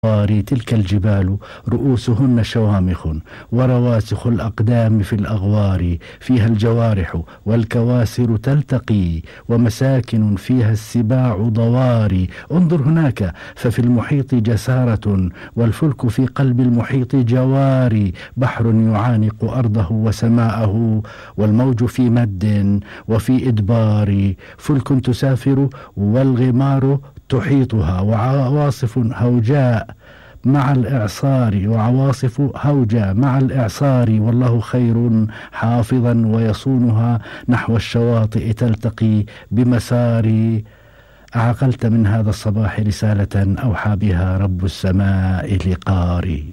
تلك الجبال رؤوسهن شوامخ ورواسخ الأقدام في الأغوار، فيها الجوارح والكواسر تلتقي ومساكن فيها السباع ضواري. انظر هناك ففي المحيط جسارة والفلك في قلب المحيط جواري، بحر يعانق أرضه وسماءه والموج في مد وفي إدبار، فلك تسافر والغمار تحيطها وعواصف هوجاء مع الإعصار مع الإعصار، والله خير حافظا ويصونها نحو الشواطئ تلتقي بمسار. أعقلت من هذا الصباح رسالة أوحى بها رب السماء لقاري.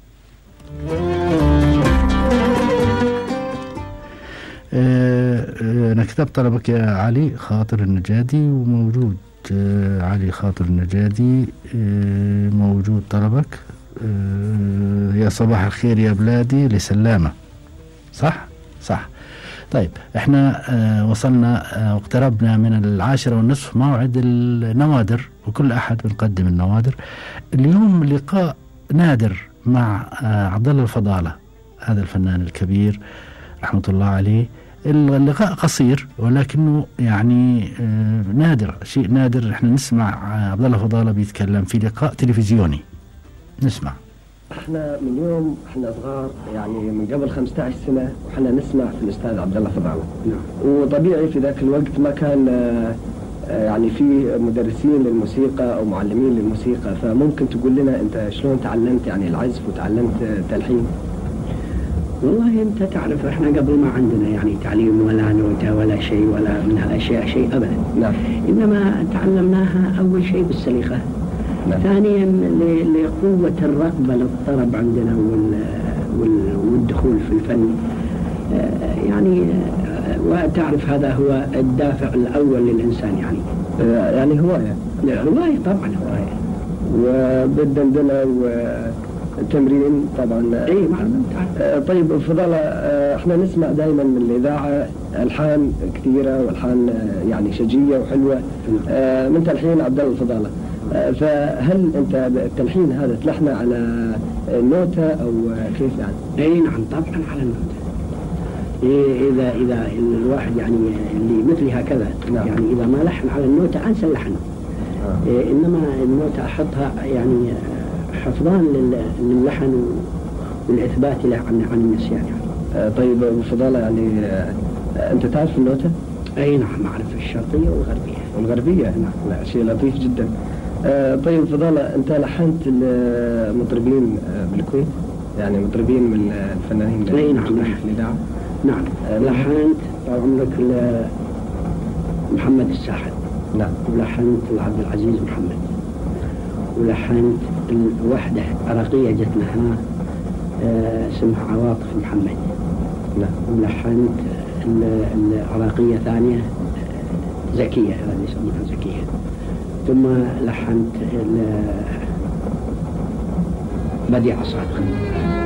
أنا كتبت طلبك يا علي خاطر النجادي وموجود. علي خاطر النجادي موجود طلبك. يا صباح الخير يا بلادي لسلامة. صح. طيب احنا وصلنا واقتربنا من 10:30 موعد النوادر، وكل أحد بنقدم النوادر. اليوم لقاء نادر مع عبد الله الفضالة، هذا الفنان الكبير رحمة الله عليه. اللقاء قصير ولكنه يعني نادر، شيء نادر. احنا نسمع عبد الله فضالة بيتكلم في لقاء تلفزيوني. نسمع. احنا من يوم احنا صغار، يعني من قبل 15 سنة وحنا نسمع في الأستاذ عبد الله فضالة. وطبيعي في ذاك الوقت ما كان يعني في مدرسين للموسيقى أو معلمين للموسيقى، فممكن تقول لنا أنت شلون تعلمت يعني العزف وتعلمت تلحين؟ والله أنت تعرف إحنا قبل ما عندنا يعني تعليم ولا نوتة ولا شيء ولا من هالأشياء شيء أبدا. نعم. إنما تعلمناها أول شيء بالسليقة. نعم. ثانيا لقوة الرغبة للطرب عندنا والدخول في الفن. يعني وتعرف هذا هو الدافع الأول للإنسان يعني هواية. هواية طبعا هواية. وبالدندنة التمرين طبعا. اي معلوم. طيب فضالة، احنا نسمع دائما من الإذاعة ألحان كثيرة والحان يعني شجية وحلوة من تلحين عبد الله الفضالة. فهل انت التلحين هذا تلحنه على النوتة او كيف يعني؟ اي نعم طبعا على النوتة. اذا الواحد يعني اللي مثلي هكذا. نعم. يعني اذا ما لحن على النوتة انسى اللحن. انما النوتة احطها يعني حفظان للحن والإثبات له عن النسيان يعني. طيب فضالة، يعني أنت تعرف النوتة؟ أي نعم أعرف الشرقية والغربية. والغربية؟ نعم. لا شيء لطيف جدا. طيب فضالة، أنت لحنت المطربين بالكويت؟ يعني مطربين من الفنانين؟ أي نعم في الإذاعة؟ نعم. لحنت طال عمرك محمد الساحل. نعم. ولحنت لعبد العزيز محمد. ولحنت الوحدة عراقية جتنا هنا اسمها عواطف محمد. نعم. ولحنت العراقية ثانية زكية، هذه يسمونها زكية. ثم لحنت بديع صادق.